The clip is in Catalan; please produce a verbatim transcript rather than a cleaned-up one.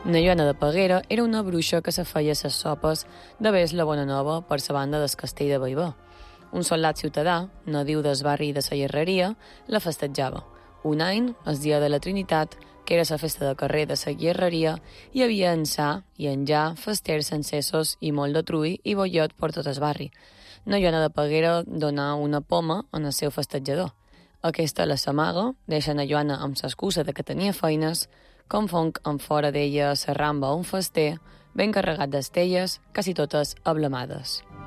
Na Joana de Peguera era una bruixa que se feia ses sopes de ves la bona nova per la banda del castell de Bellver. Un soldat ciutadà, nadiu del barri de la Llerreria, la festejava. Un any, el dia de la Trinitat, que era la festa de carrer de la Llerreria, hi havia ençà i enllà festers encessos i molt de trull i bollet per tot el barri. Na Joana de Peguera donà una poma en el seu festejador. Aquesta la s'amaga, deixa na Joana amb l'excusa de que tenia feines, confon en fora d'ella la ramba un fester ben carregat d'estelles, quasi totes ablamades.